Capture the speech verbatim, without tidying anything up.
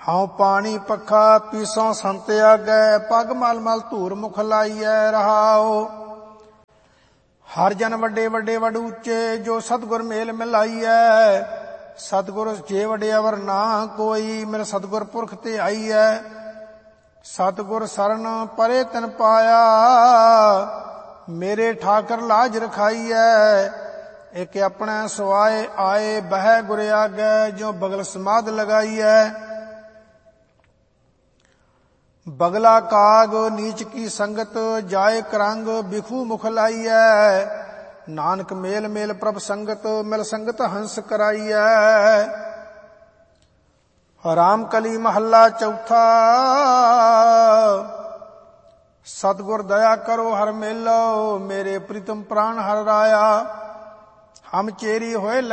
ਹਉ ਪਾਣੀ ਪੱਖਾ ਪੀਸੋਂ ਸੰਤ ਆਗੈ, ਪਗ ਮਲ ਮਲ ਧੂਰ ਮੁਖ ਲਾਈਐ। ਰਹਾਉ ਹਰ ਜਨ ਵੱਡੇ ਵੱਡੇ ਵਡ ਉੱਚੇ, ਜੋ ਸਤਿਗੁਰ ਮੇਲ ਮਿਲਾਈਐ। ਸਤਿਗੁਰ ਜੇ ਵਡਿਆਵਰ ਨਾ ਕੋਈ, ਮੇਰੇ ਸਤਿਗੁਰ ਪੁਰਖ ਤੇ ਆਈਐ। ਸਤਿਗੁਰ ਸਰਨ ਪਰੇ ਤਿਨ ਪਾਇਆ, ਮੇਰੇ ਠਾਕਰ ਲਾਜ ਰਖਾਈਐ। ਇੱਕ ਆਪਣੇ ਸੁਆਏ ਆਏ, ਬਹਿ ਗੁਰ ਆਗੈ, ਜੋ ਬਗਲ ਸਮਾਧ ਲਗਾਈਐ। ਬਗਲਾ ਕਾਗ ਨੀਚ ਕੀ ਸੰਗਤ, ਜਾਏ ਕਰੰਗ ਬਿਖੂ ਮੁਖ ਲਾਈਐ। ਨਾਨਕ ਮੇਲ ਮੇਲ ਪ੍ਰਭ ਸੰਗਤ, ਮਿਲ ਸੰਗਤ ਹੰਸ ਕਰਾਈਐ। ਰਾਮ ਕਲੀ ਮਹੱਲਾ ਚੌਥਾ। ਸਤਿਗੁਰ ਦਇਆ ਕਰੋ ਹਰ ਮੇਲੋ, ਮੇਰੇ ਪ੍ਰੀਤਮ ਪ੍ਰਾਨ ਹਰ ਰਾਇਆ। ਹਮ ਚੇਰੀ ਹੋਏ